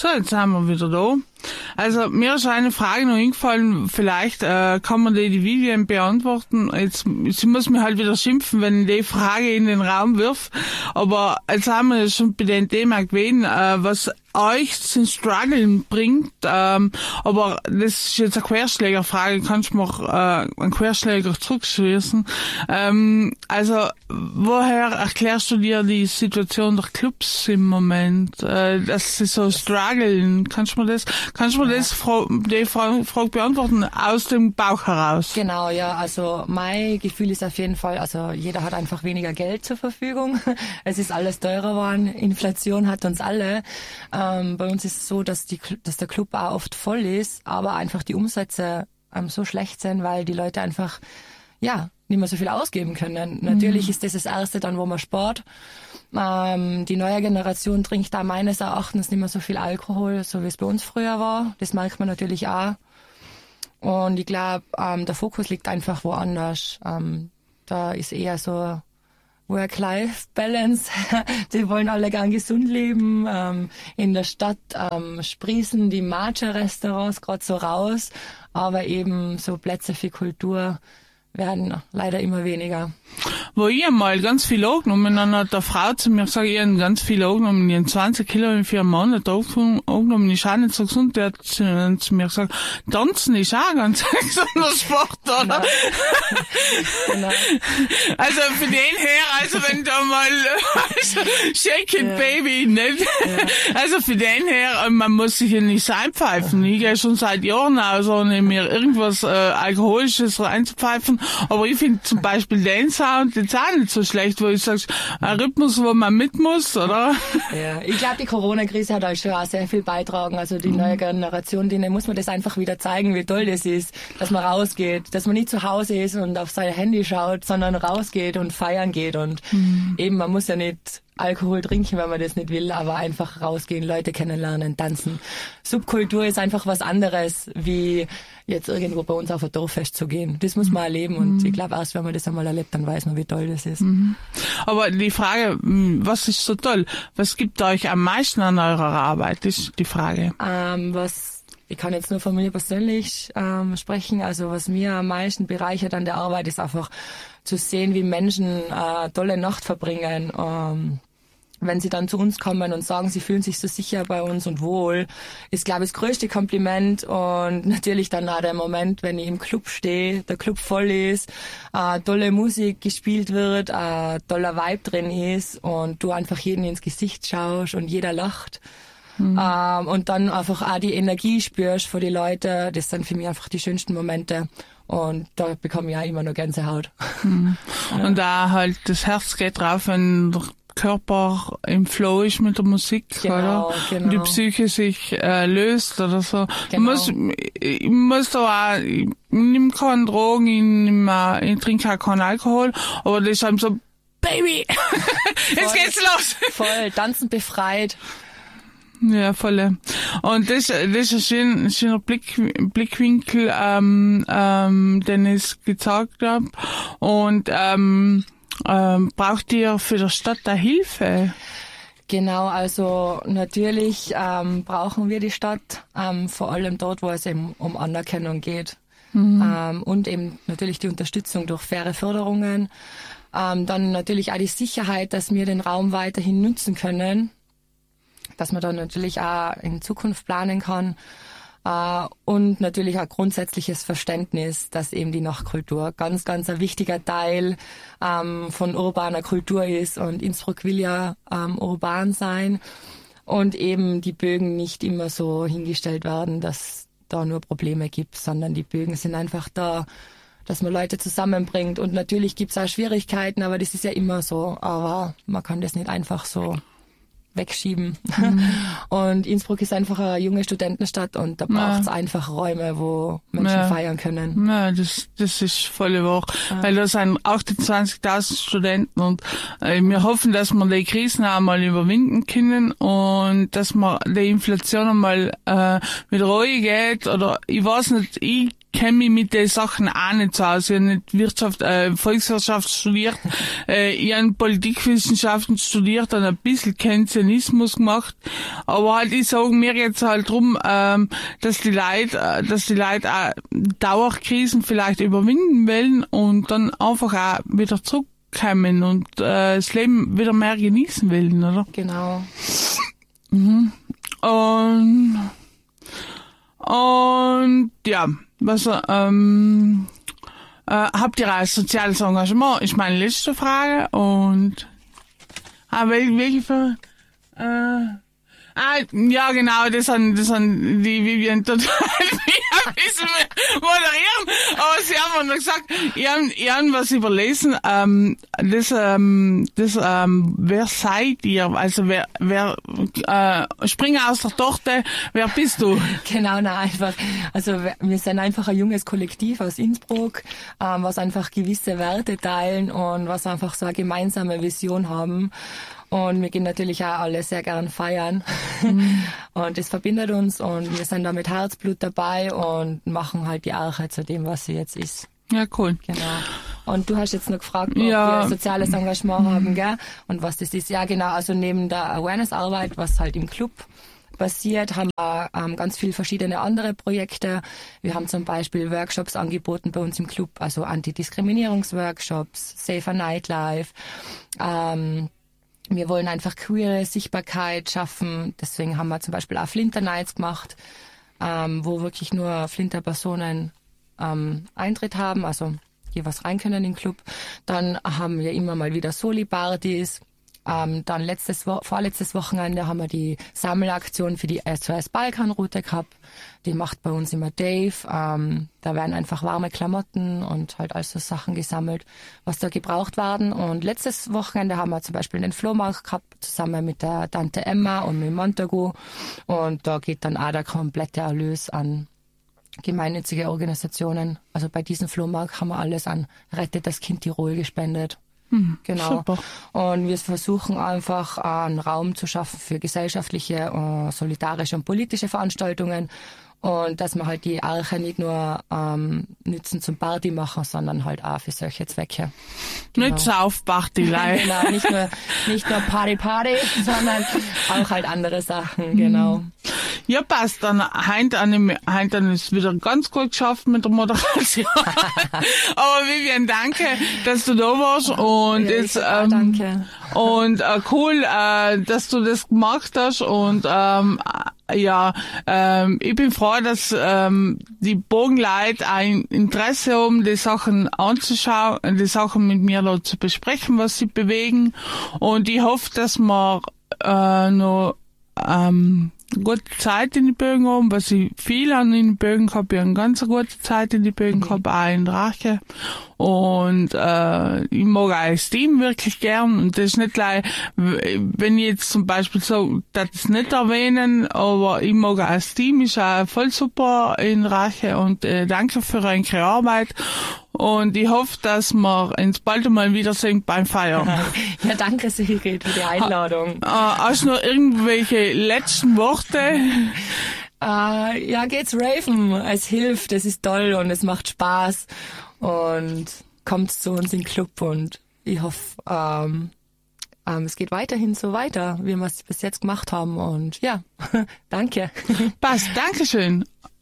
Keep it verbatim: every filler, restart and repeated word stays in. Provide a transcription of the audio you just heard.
So, jetzt sind wir wieder da. Also, mir ist eine Frage noch eingefallen, vielleicht äh, kann man die, die Vivian beantworten. Jetzt, sie muss mir halt wieder schimpfen, wenn ich die Frage in den Raum wirf. Aber jetzt haben wir schon bei dem Thema gewesen, äh, was euch zum Struggeln bringt. Ähm, aber das ist jetzt eine Querschlägerfrage, kannst du mir äh, einen Querschläger zurückschießen. Ähm, also, woher erklärst du dir die Situation der Clubs im Moment? Äh, dass sie so strugglen? Kannst du mir das, kannst du mir das, die Frage beantworten aus dem Bauch heraus? Genau, ja, also mein Gefühl ist auf jeden Fall, also jeder hat einfach weniger Geld zur Verfügung. Es ist alles teurer geworden. Inflation hat uns alle. Ähm, bei uns ist es so, dass die, dass der Club auch oft voll ist, aber einfach die Umsätze ähm, so schlecht sind, weil die Leute einfach, ja, nicht mehr so viel ausgeben können. Mhm. Natürlich ist das das Erste dann, wo man spart. Ähm, die neue Generation trinkt da meines Erachtens nicht mehr so viel Alkohol, so wie es bei uns früher war. Das merkt man natürlich auch. Und ich glaube, ähm, der Fokus liegt einfach woanders. Ähm, da ist eher so Work-Life-Balance. Die wollen alle gern gesund leben. Ähm, in der Stadt ähm, sprießen die Matcha-Restaurants gerade so raus, aber eben so Plätze für Kultur werden leider immer weniger. Wo ich einmal ganz viel angenommen, dann hat der Frau zu mir gesagt, ich habe ganz viel angenommen, ich habe zwanzig Kilo in vier Monaten angenommen, ist auch nicht so gesund. Der hat zu, zu mir gesagt, Tanzen ist auch ganz gesunder Sport, oder? Genau. Genau. Also für den her, also wenn da mal, also shake it, ja. Baby, nicht? Ja. Also für den her, man muss sich ja nicht einpfeifen. Ich gehe schon seit Jahren aus, ohne mir irgendwas äh, Alkoholisches reinzupfeifen. Aber ich finde zum Beispiel den Sound jetzt auch nicht so schlecht, wo ich sage, ein Rhythmus, wo man mit muss, oder? Ja, ich glaube, die Corona-Krise hat euch schon auch sehr viel beitragen. Also die neue Generation, denen muss man das einfach wieder zeigen, wie toll das ist, dass man rausgeht, dass man nicht zu Hause ist und auf sein Handy schaut, sondern rausgeht und feiern geht. Und mhm. eben, man muss ja nicht Alkohol trinken, wenn man das nicht will, aber einfach rausgehen, Leute kennenlernen, tanzen. Subkultur ist einfach was anderes, wie jetzt irgendwo bei uns auf ein Dorffest zu gehen. Das muss man erleben und mhm. ich glaube, erst wenn man das einmal erlebt, dann weiß man, wie toll das ist. Mhm. Aber die Frage, was ist so toll? Was gibt euch am meisten an eurer Arbeit, ist die Frage. Ähm, was Ich kann jetzt nur von mir persönlich ähm, sprechen. Also was mir am meisten bereichert an der Arbeit ist einfach zu sehen, wie Menschen äh, tolle Nacht verbringen. Ähm, wenn sie dann zu uns kommen und sagen, sie fühlen sich so sicher bei uns und wohl, ist, glaube ich, das größte Kompliment. Und natürlich dann auch der Moment, wenn ich im Club stehe, der Club voll ist, äh, tolle Musik gespielt wird, äh, toller Vibe drin ist und du einfach jeden ins Gesicht schaust und jeder lacht. Mhm. Ähm, und dann einfach auch die Energie spürst von den Leuten. Das sind für mich einfach die schönsten Momente. Und da bekomme ich auch immer nur Gänsehaut. Mhm. Ja. Und da halt das Herz geht drauf, wenn der Körper im Flow ist mit der Musik, genau, oder? Genau. Und die Psyche sich äh, löst oder so. Genau. Ich muss, ich muss da auch, ich nehme keine Drogen, ich, nehm, ich trinke auch keinen Alkohol, aber das ist halt so, Baby, jetzt geht's los. Voll, tanzen befreit. Ja, voll. Und das, das ist ein schöner, schöner Blick, Blickwinkel, ähm, ähm, den ich gezeigt habe. Und ähm, ähm, braucht ihr für die Stadt da Hilfe? Genau, also natürlich ähm, brauchen wir die Stadt, ähm, vor allem dort, wo es eben um Anerkennung geht. Mhm. Ähm, und eben natürlich die Unterstützung durch faire Förderungen. Ähm, dann natürlich auch die Sicherheit, dass wir den Raum weiterhin nutzen können, dass man dann natürlich auch in Zukunft planen kann. Uh, und natürlich auch grundsätzliches Verständnis, dass eben die Nachtkultur ganz, ganz ein wichtiger Teil um, von urbaner Kultur ist. Und Innsbruck will ja um, urban sein und eben die Bögen nicht immer so hingestellt werden, dass da nur Probleme gibt, sondern die Bögen sind einfach da, dass man Leute zusammenbringt. Und natürlich gibt's auch Schwierigkeiten, aber das ist ja immer so. Aber man kann das nicht einfach so wegschieben. Mhm. Und Innsbruck ist einfach eine junge Studentenstadt und da braucht's ja. einfach Räume, wo Menschen ja. feiern können. Ja, das, das ist voll wahr. Ja. Weil da sind achtundzwanzigtausend Studenten und äh, wir hoffen, dass wir die Krisen einmal überwinden können und dass man die Inflation einmal äh, wieder ruhig geht oder ich weiß nicht, ich kenne mich mit den Sachen auch nicht so aus. Ich habe nicht Wirtschaft, äh, Volkswirtschaft studiert, äh, ich habe Politikwissenschaften studiert und ein bisschen Keynesianismus gemacht. Aber halt, ich sage mir jetzt halt drum, ähm, dass die Leute, äh, dass die Leute auch Dauerkrisen vielleicht überwinden wollen und dann einfach auch wieder zurückkommen und äh, das Leben wieder mehr genießen wollen, oder? Genau. Mhm. Und und ja, was ähm, äh, habt ihr ein soziales Engagement? Ist meine letzte Frage. Und ah, welche, welche für äh, ah, ja genau, das sind das sind die Vivian total ein bisschen moderieren, aber sie haben mir noch gesagt, ich habe ich hab was überlesen, ähm, das, ähm, das, ähm, wer seid ihr? Also wer, wer, äh, spring aus der Tochter, wer bist du? Genau, na einfach, also wir sind einfach ein junges Kollektiv aus Innsbruck, ähm, was einfach gewisse Werte teilen und was einfach so eine gemeinsame Vision haben. Und wir gehen natürlich auch alle sehr gern feiern. Mhm. Und das verbindet uns und wir sind da mit Herzblut dabei und machen halt die Arche zu dem, was sie jetzt ist. Ja, cool. Genau. Und du hast jetzt noch gefragt, ob ja. wir ein soziales Engagement mhm. haben, gell? Und was das ist. Ja, genau. Also neben der Awareness-Arbeit, was halt im Club passiert, haben wir ähm, ganz viele verschiedene andere Projekte. Wir haben zum Beispiel Workshops angeboten bei uns im Club, also Antidiskriminierungsworkshops, Safer Nightlife, ähm, wir wollen einfach queere Sichtbarkeit schaffen. Deswegen haben wir zum Beispiel auch Flinter Nights gemacht, ähm, wo wirklich nur Flinter-Personen ähm, Eintritt haben, also jeweils rein können in den Club. Dann haben wir immer mal wieder Soli-Partys. Ähm, dann letztes Wo- vorletztes Wochenende haben wir die Sammelaktion für die S O S-Balkan-Route gehabt. Die macht bei uns immer Dave. Ähm, da werden einfach warme Klamotten und halt all so Sachen gesammelt, was da gebraucht werden. Und letztes Wochenende haben wir zum Beispiel den Flohmarkt gehabt, zusammen mit der Tante Emma und mit Montagu. Und da geht dann auch der komplette Erlös an gemeinnützige Organisationen. Also bei diesem Flohmarkt haben wir alles an Rettet das Kind Tirol gespendet. Mhm, genau. Super. Und wir versuchen einfach einen Raum zu schaffen für gesellschaftliche, solidarische und politische Veranstaltungen. Und dass wir halt die Arche nicht nur ähm, nützen zum Party machen, sondern halt auch für solche Zwecke. Genau. Nicht Saufparty, leider. Genau, nicht nur, nicht nur Party Party, sondern auch halt andere Sachen, genau. Ja, passt. Dann heint an heint an ist wieder ganz gut geschafft mit der Moderation. Aber Vivian, danke, dass du da warst und ja, jetzt ähm, danke. Und äh, cool, äh, dass du das gemacht hast und ähm, ja, ähm, ich bin froh, dass ähm, die Bogenleute ein Interesse haben, die Sachen anzuschauen, die Sachen mit mir da zu besprechen, was sie bewegen. Und ich hoffe, dass wir äh, noch ähm, gute Zeit in die Bögen haben, was ich viel an in die Bögen gehabt. Ich habe eine ganz gute Zeit in die Bögen mhm. gehabt, auch in Rache. Und äh, ich mag auch das Team wirklich gern. Und das ist nicht gleich, wenn ich jetzt zum Beispiel so, das ist nicht erwähnen, aber ich mag auch das Team, ist auch voll super in Rache. Und äh, danke für eure Arbeit. Und ich hoffe, dass wir uns bald einmal wiedersehen beim Feiern. Ja, danke Sigrid für die Einladung. Ha, äh, hast du noch irgendwelche letzten Worte? Äh, ja, geht's raven. Es hilft, es ist toll und es macht Spaß. Und kommt zu uns in den Club und ich hoffe, ähm, ähm, es geht weiterhin so weiter, wie wir es bis jetzt gemacht haben. Und ja, danke. Passt, Dankeschön.